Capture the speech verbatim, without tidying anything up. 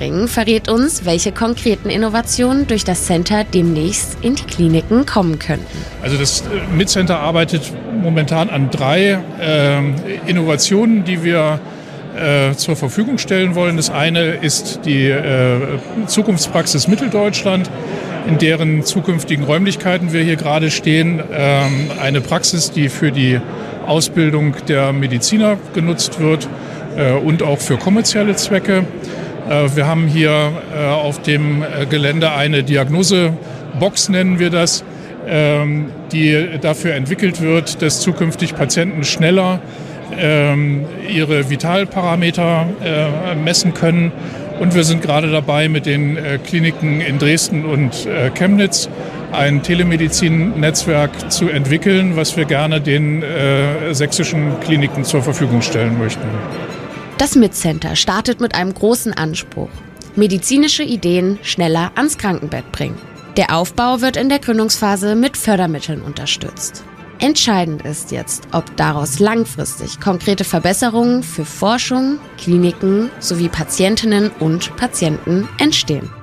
Hering verrät uns, welche konkreten Innovationen durch das Center demnächst in die Kliniken kommen könnten. Also das MID-Center arbeitet momentan an drei äh, Innovationen, die wir äh, zur Verfügung stellen wollen. Das eine ist die äh, Zukunftspraxis Mitteldeutschland, in deren zukünftigen Räumlichkeiten wir hier gerade stehen. Äh, eine Praxis, die für die Ausbildung der Mediziner genutzt wird äh, und auch für kommerzielle Zwecke. Äh, wir haben hier äh, auf dem Gelände eine Diagnosebox, nennen wir das, äh, die dafür entwickelt wird, dass zukünftig Patienten schneller äh, ihre Vitalparameter äh, messen können. Und wir sind gerade dabei, mit den äh, Kliniken in Dresden und äh, Chemnitz ein Telemedizin-Netzwerk zu entwickeln, was wir gerne den äh, sächsischen Kliniken zur Verfügung stellen möchten. Das MID-Center startet mit einem großen Anspruch: medizinische Ideen schneller ans Krankenbett bringen. Der Aufbau wird in der Gründungsphase mit Fördermitteln unterstützt. Entscheidend ist jetzt, ob daraus langfristig konkrete Verbesserungen für Forschung, Kliniken sowie Patientinnen und Patienten entstehen.